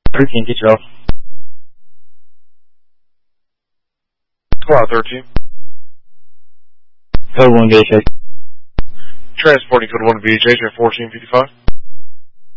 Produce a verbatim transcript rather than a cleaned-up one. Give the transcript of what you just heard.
thirteen, get you off. Squad thirteen. Code one, V H A. Transporting code one V H A at fourteen fifty-five.